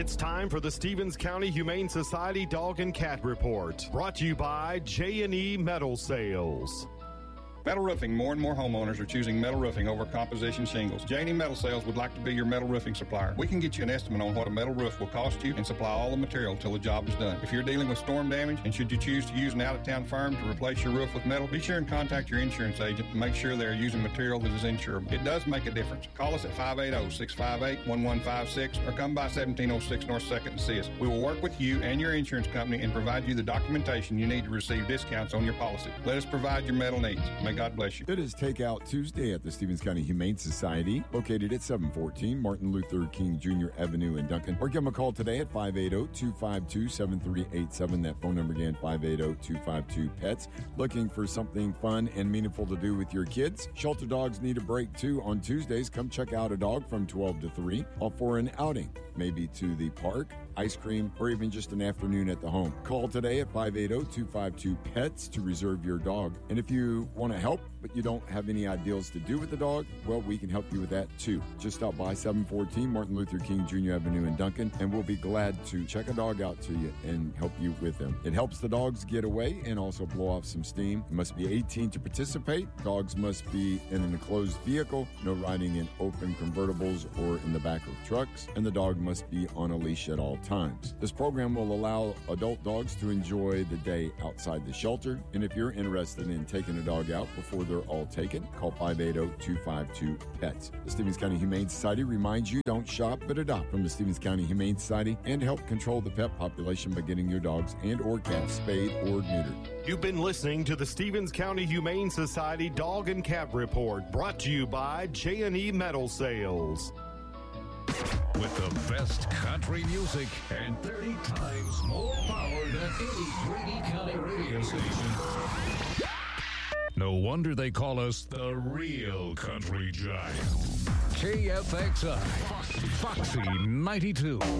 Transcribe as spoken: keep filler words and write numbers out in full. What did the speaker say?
It's time for the Stevens County Humane Society Dog and Cat Report, brought to you by J and E Metal Sales. Metal roofing. More and more homeowners are choosing metal roofing over composition shingles. J and E Metal Sales would like to be your metal roofing supplier. We can get you an estimate on what a metal roof will cost you and supply all the material till the job is done. If you're dealing with storm damage and should you choose to use an out-of-town firm to replace your roof with metal, be sure and contact your insurance agent and make sure they're using material that is insurable. It does make a difference. Call us at five eight zero, six five eight, one one five six or come by seventeen oh six North second to see us. We will work with you and your insurance company and provide you the documentation you need to receive discounts on your policy. Let us provide your metal needs. May God bless you. It is Takeout Tuesday at the Stevens County Humane Society, located at seven fourteen Martin Luther King Junior Avenue in Duncan. Or give them a call today at five eight zero, two five two, seven three eight seven. That phone number again, five eight zero, two five two, P E T S. Looking for something fun and meaningful to do with your kids? Shelter dogs need a break too. On Tuesdays, come check out a dog from twelve to three, or for an outing, maybe to the park, ice cream, or even just an afternoon at the home. Call today at five eight zero, two five two, P E T S to reserve your dog. And if you want to help, but you don't have any ideas to do with the dog, well, we can help you with that too. Just stop by seven fourteen Martin Luther King Junior Avenue in Duncan, and we'll be glad to check a dog out to you and help you with them. It helps the dogs get away and also blow off some steam. You must be eighteen to participate. Dogs must be in an enclosed vehicle, no riding in open convertibles or in the back of trucks, and the dog must be on a leash at all times. This program will allow adult dogs to enjoy the day outside the shelter, and if you're interested in taking a dog out before they're all taken, call five eight zero, two five two, P E T S. The Stevens County Humane Society reminds you, don't shop but adopt from the Stevens County Humane Society, and help control the pet population by getting your dogs and or cats spayed or neutered. You've been listening to the Stevens County Humane Society Dog and Cat Report, brought to you by J and E Metal Sales. With the best country music and thirty times more power than any Grady County radio station. No wonder they call us the real country giant. K F X I, Foxy ninety-two.